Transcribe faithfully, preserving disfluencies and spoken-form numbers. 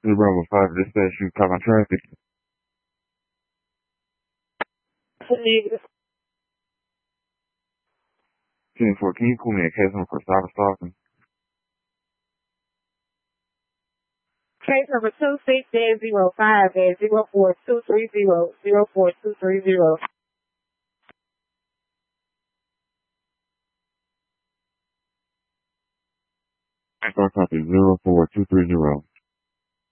Hey, Bravo five, dispatch, you caught my traffic. ten four, can you call me a case number for cyber stalking? Case number two six zero five zero four two three zero zero four two three zero. Start copy zero four two three zero.